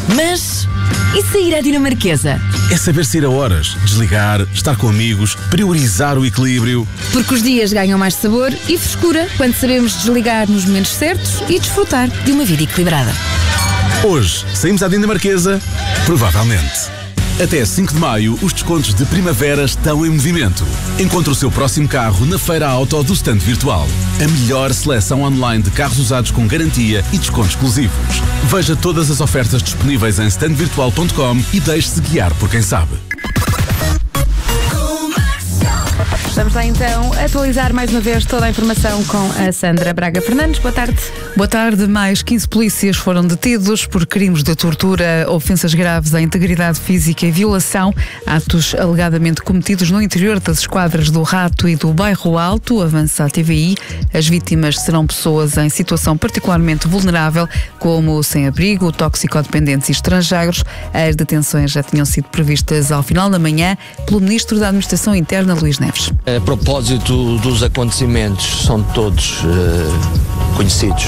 Mas e sair à dinamarquesa? É saber sair a horas, desligar, estar com amigos, priorizar o equilíbrio. Porque os dias ganham mais sabor e frescura quando sabemos desligar nos momentos certos e desfrutar de uma vida equilibrada. Hoje, saímos à dinamarquesa? Provavelmente. Até 5 de maio, os descontos de primavera estão em movimento. Encontre o seu próximo carro na Feira Auto do Stand Virtual. A melhor seleção online de carros usados com garantia e descontos exclusivos. Veja todas as ofertas disponíveis em standvirtual.com e deixe-se guiar por quem sabe. Vamos lá então atualizar mais uma vez toda a informação com a Sandra Braga Fernandes. Boa tarde. Boa tarde. Mais 15 polícias foram detidos por crimes de tortura, ofensas graves à integridade física e violação, atos alegadamente cometidos no interior das esquadras do Rato e do Bairro Alto, avança a TVI. As vítimas serão pessoas em situação particularmente vulnerável, como sem-abrigo, toxicodependentes e estrangeiros. As detenções já tinham sido previstas ao final da manhã pelo Ministro da Administração Interna, Luís Neves. A propósito dos acontecimentos, são todos conhecidos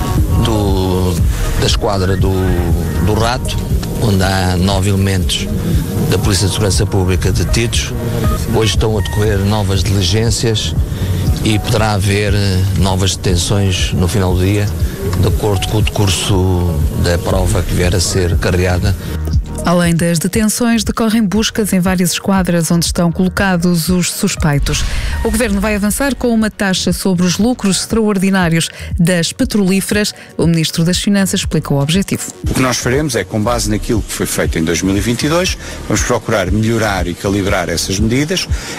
da esquadra do Rato, onde há 9 elementos da Polícia de Segurança Pública detidos. Hoje estão a decorrer novas diligências e poderá haver novas detenções no final do dia, de acordo com o decurso da prova que vier a ser carreada. Além das detenções, decorrem buscas em várias esquadras onde estão colocados os suspeitos. O Governo vai avançar com uma taxa sobre os lucros extraordinários das petrolíferas. O Ministro das Finanças explica o objetivo. O que nós faremos é, com base naquilo que foi feito em 2022, vamos procurar melhorar e calibrar essas medidas.